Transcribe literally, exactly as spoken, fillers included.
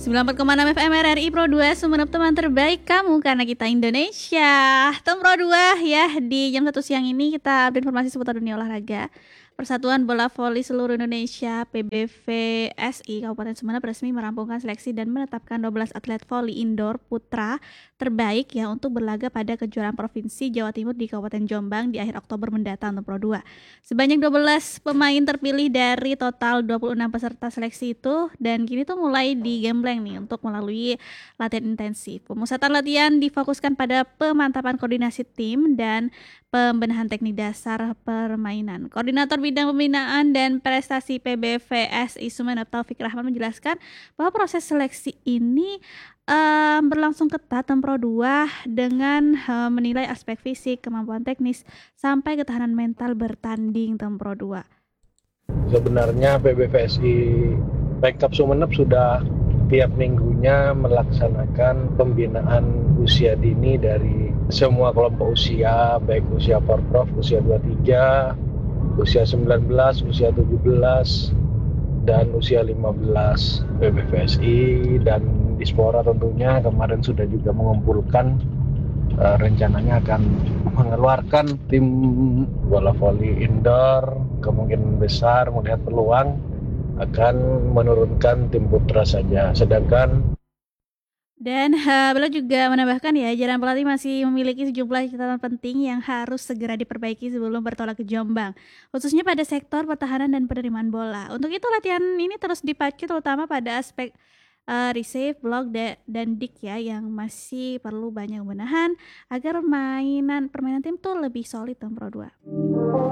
sembilan puluh empat koma enam F M R R I Pro dua Sumeneb, teman terbaik kamu karena kita Indonesia. Tem Pro dua ya, di jam satu siang ini kita update informasi seputar dunia olahraga. Persatuan Bola Voli Seluruh Indonesia P B V S I Kabupaten Sumeneb resmi merampungkan seleksi dan menetapkan dua belas atlet voli indoor putra terbaik ya untuk berlaga pada kejuaraan Provinsi Jawa Timur di Kabupaten Jombang di akhir Oktober mendatang untuk Pro dua. Sebanyak dua belas pemain terpilih dari total dua puluh enam peserta seleksi itu, dan kini tuh mulai digembleng nih untuk melalui latihan intensif. Pemusatan latihan difokuskan pada pemantapan koordinasi tim dan pembenahan teknik dasar permainan. Koordinator Bidang Pembinaan dan Prestasi P B V S I Sumeneb Taufik Rahman menjelaskan bahwa proses seleksi ini um, berlangsung ketat Tem Pro dua dengan um, menilai aspek fisik, kemampuan teknis, sampai ketahanan mental bertanding Tem Pro dua. Sebenarnya P B V S I Pekap Sumeneb sudah tiap minggunya melaksanakan pembinaan usia dini dari semua kelompok usia, baik usia Porprov, usia dua puluh tiga, usia sembilan belas, usia tujuh belas, dan usia lima belas. P B V S I dan Dispora tentunya kemarin sudah juga mengumpulkan, uh, rencananya akan mengeluarkan tim bola voli indoor. Kemungkinan besar melihat peluang akan menurunkan tim putra saja, sedangkan Dan uh, beliau juga menambahkan ya, jajaran pelatih masih memiliki sejumlah catatan penting yang harus segera diperbaiki sebelum bertolak ke Jombang, khususnya pada sektor pertahanan dan penerimaan bola. Untuk itu latihan ini terus dipacu terutama pada aspek uh, receive, block, da- dan dik ya, yang masih perlu banyak pembenahan agar mainan permainan tim tuh lebih solid Tem Pro dua.